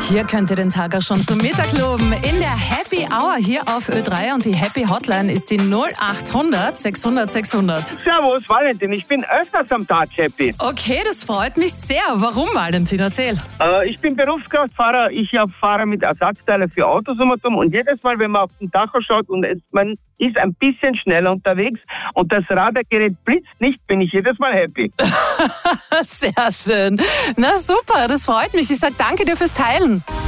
Hier könnt ihr den Tag auch schon zum Mittag loben. In der Happy Hour hier auf Ö3 und die Happy Hotline ist die 0800 600 600. Servus, Valentin. Ich bin öfters am Tag happy. Okay, das freut mich sehr. Warum, Valentin? Erzähl. Ich bin Berufskraftfahrer. Ich fahre mit Ersatzteile für Autos und jedes Mal, wenn man auf den Tacho schaut und man ist ein bisschen schneller unterwegs und das Radargerät blitzt nicht, bin ich jedes Mal happy. Sehr schön. Na super, das freut mich. Ich sage danke dir fürs Teilen.